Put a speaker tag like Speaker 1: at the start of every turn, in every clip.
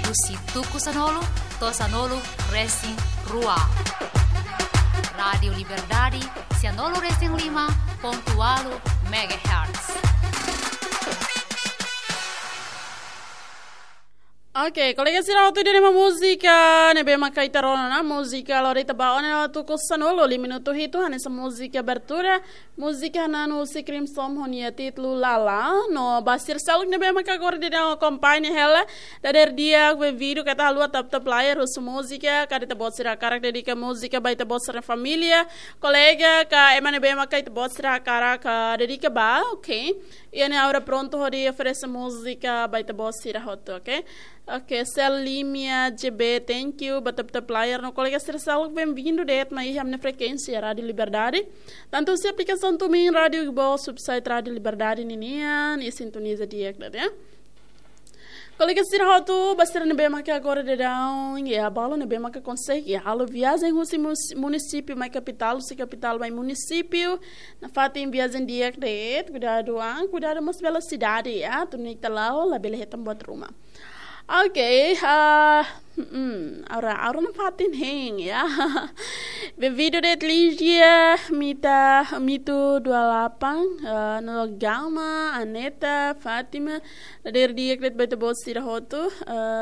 Speaker 1: Usi Tuku Sanolo, Tosanolo Racing Rua. Radio Liberdade, Cianolo Racing 5.8 MHz.
Speaker 2: Ok, colega sira tu di música, ne bem macaitarono na música, Loreta Baona tu cosanolo, minuto hito, nessa música abertura, música na no Sikrim Som honia título Lala, no basir saluk ne bem macagor de na companhia ela, dader dia que vídeo que tá lua tap player us música, carita bot sira carak dedica música baita bot sira família, colega ka emane bem macaita bot sira carak dedica ba, ok, e ane agora pronto hori oferece música baita bot sira hot, ok? Ok, Selimia GB, thank you, batap player. No colega Sersaluk, bem-vindo de mais na frequência Rádio Liberdade. Tanto se aplicação também Rádio Gbol, subsite Rádio Liberdade Ninian e sintoniza direto, né? Colega Sirhoto, basta na bem que agora de down, e a bala na bem que consegue. A lo viagem o município, mais capital, se capital mais município, na fato em viagem direto, cuidado mais bela cidade, ya, tu nem tá lá, la bela retam buat rumah. Ok, ahora não fatin heng ya. Vídeo de Ligia, Mito 28, no Gama, Aneta, Fatima, dari dia kret baita bot sira hoto.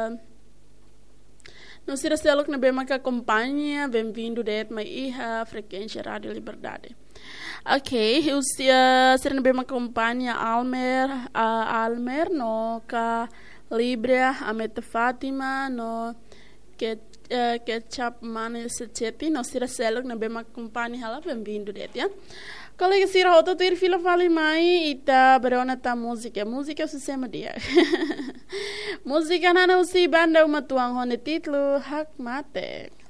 Speaker 2: No sira selok na bema ka companhia, bem-vindo de mai frequência Rádio Liberdade. Ok, eu sira na bema companhia Almer no ka Libra, Ameta Fatima, no Ketchup Mane Secheti, no sira selok na bema companhia hala, bem-vindo de ya. Colega sira hoto ter fila fali mai ita berona ta música o sistema dia. Música nana usi banda uma tuang hone título Hak Mate.